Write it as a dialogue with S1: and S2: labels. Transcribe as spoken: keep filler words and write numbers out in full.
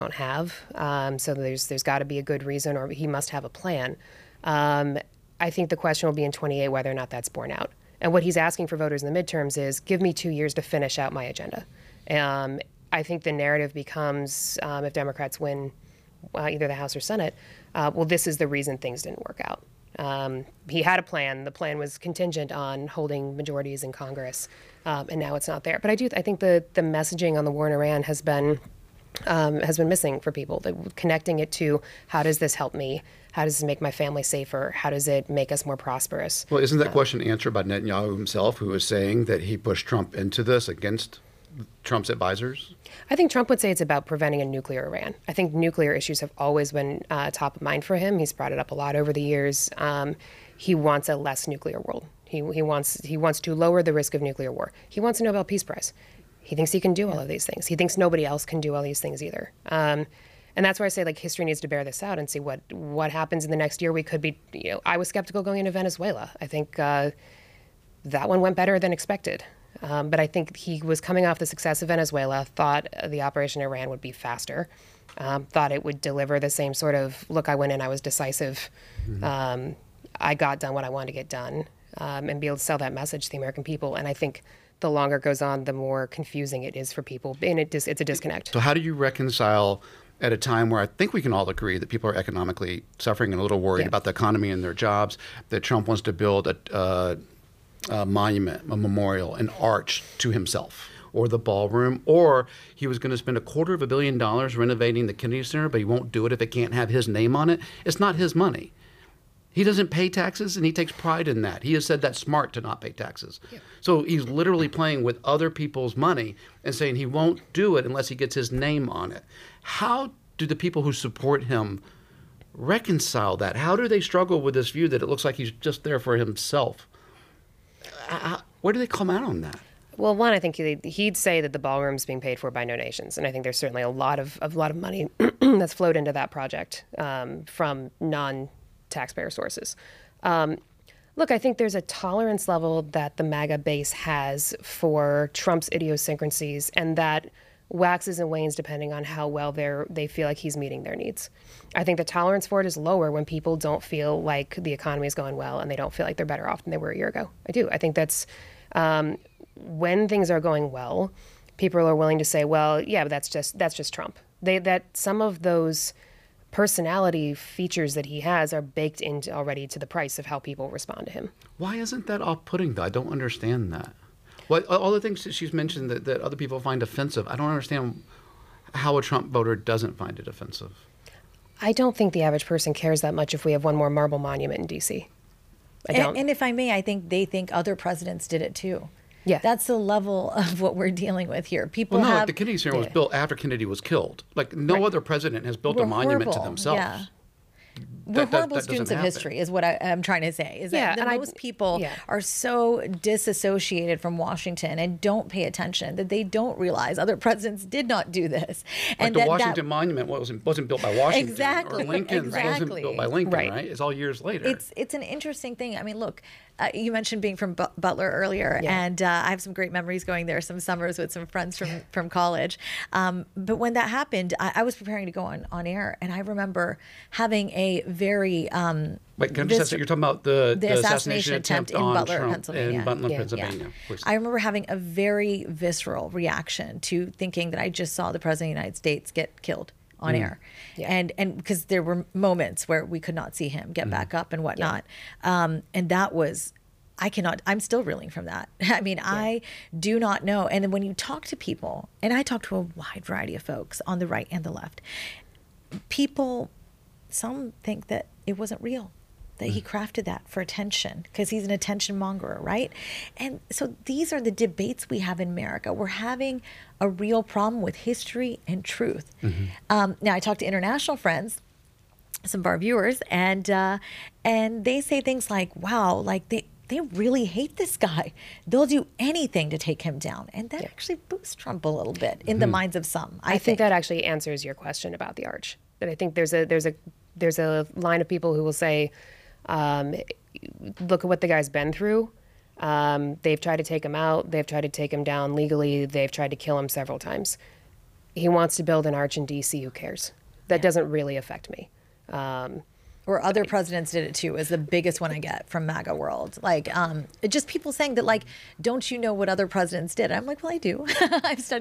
S1: don't have. Um, so there's there's got to be a good reason, or he must have a plan. Um, I think the question will be in twenty-eight whether or not that's borne out. And what he's asking for voters in the midterms is, give me two years to finish out my agenda. Um, I think the narrative becomes, um, if Democrats win uh, either the House or Senate, uh, well, this is the reason things didn't work out. Um, he had a plan. The plan was contingent on holding majorities in Congress, um, and now it's not there. But I do, I think the the messaging on the war in Iran has been um, has been missing for people. The, connecting it to, how does this help me? How does this make my family safer? How does it make us more prosperous?
S2: Well, isn't that
S1: uh,
S2: question answered by Netanyahu himself, who is saying that he pushed Trump into this against Trump's advisors?
S1: I think Trump would say it's about preventing a nuclear Iran. I think nuclear issues have always been uh, top of mind for him. He's brought it up a lot over the years. Um, he wants a less nuclear world. He, he wants he wants to lower the risk of nuclear war. He wants a Nobel Peace Prize. He thinks he can do all of these things. He thinks nobody else can do all these things either. Um, and that's where I say, like, history needs to bear this out and see what what happens in the next year. We could be, you know, I was skeptical going into Venezuela. I think uh, that one went better than expected. Um, but I think he was coming off the success of Venezuela, thought the Operation Iran would be faster, um, thought it would deliver the same sort of, look, I went in, I was decisive, mm-hmm. um, I got done what I wanted to get done, um, and be able to sell that message to the American people. And I think the longer it goes on, the more confusing it is for people, and it dis- it's a disconnect.
S2: So how do you reconcile, at a time where I think we can all agree that people are economically suffering and a little worried yeah. about the economy and their jobs, that Trump wants to build a uh, a monument, a memorial, an arch to himself, or the ballroom, or he was going to spend a quarter of a billion dollars renovating the Kennedy Center, but he won't do it if it can't have his name on it? It's not his money. He doesn't pay taxes, and he takes pride in that. He has said that's smart to not pay taxes. Yeah. So he's literally playing with other people's money and saying he won't do it unless he gets his name on it. How do the people who support him reconcile that? How do they struggle with this view that it looks like he's just there for himself? Uh, where do they come out on that?
S1: Well, one, I think he'd say that the ballroom's being paid for by donations, and I think there's certainly a lot of a lot of money that's flowed into that project um, from non-taxpayer sources. Um, look, I think there's a tolerance level that the MAGA base has for Trump's idiosyncrasies, and that waxes and wanes depending on how well they're they feel like he's meeting their needs. I think the tolerance for it is lower when people don't feel like the economy is going well and they don't feel like they're better off than they were a year ago. I do. I think that's um, when things are going well, people are willing to say, well, yeah, but that's just that's just Trump. They that some of those personality features that he has are baked into already to the price of how people respond to him.
S2: Why isn't that off-putting, though? I don't understand that. What, all the things that she's mentioned that, that other people find offensive, I don't understand how a Trump voter doesn't find it offensive.
S1: I don't think the average person cares that much if we have one more marble monument in D C. I don't.
S3: And, and if I may, I think they think other presidents did it too.
S1: Yeah.
S3: That's the level of what we're dealing with here. People
S2: well, no,
S3: have...
S2: like the Kennedy Center yeah. was built after Kennedy was killed. Like no
S3: right.
S2: other president has built
S3: we're
S2: a monument
S3: horrible.
S2: to themselves.
S3: Yeah.
S2: That,
S3: We're
S2: that,
S3: horrible
S2: that
S3: students of
S2: happen.
S3: history is what I, I'm trying to say. Is
S1: yeah,
S3: that, that
S1: and
S3: most
S1: I,
S3: people
S1: yeah.
S3: are so disassociated from Washington and don't pay attention that they don't realize other presidents did not do this.
S2: Like
S3: and
S2: the
S3: that,
S2: Washington
S3: that,
S2: Monument wasn't, wasn't built by Washington.
S3: Exactly.
S2: Or Lincoln's
S3: exactly.
S2: wasn't built by Lincoln,
S1: right.
S2: right? It's all years later.
S3: It's it's an interesting thing. I mean, look, uh, you mentioned being from But- Butler earlier,
S1: yeah.
S3: and uh, I have some great memories going there, some summers with some friends from, from college. Um, but when that happened, I, I was preparing to go on, on air, and I remember having a very... Um,
S2: Wait, can I just ask, you're talking about the,
S3: the,
S2: the
S3: assassination,
S2: assassination attempt,
S3: attempt in
S2: on
S3: Butler,
S2: Trump
S3: Pennsylvania.
S2: in Butler,
S1: Yeah.
S2: Pennsylvania.
S3: Yeah. I remember having a very visceral reaction to thinking that I just saw the president of the United States get killed on mm. air.
S1: Yeah.
S3: And and because there were moments where we could not see him get mm. back up and whatnot. Yeah. Um, and that was, I cannot, I'm still reeling from that. I mean, yeah. I do not know. And then when you talk to people, and I talk to a wide variety of folks on the right and the left, people, some think that it wasn't real, that he crafted that for attention because he's an attention monger, right? And so these are the debates we have in America. We're having a real problem with history and truth. Mm-hmm. Um, now, I talk to international friends, some of our viewers, and uh, and they say things like, wow, like they, they really hate this guy. They'll do anything to take him down. And that yeah. actually boosts Trump a little bit in mm-hmm. the minds of some, I,
S1: I think.
S3: think
S1: that actually answers your question about the arch. That I think there's a there's a there's a line of people who will say, Um, look at what the guy's been through. Um, they've tried to take him out. They've tried to take him down legally. They've tried to kill him several times. he wants to build an arch in D C. Who cares? That yeah. doesn't really affect me. Um,
S3: Or other presidents did it too, is the biggest one I get from MAGA world. Like, um, just people saying that, like, don't you know what other presidents did? I'm like, well, I do. I've studied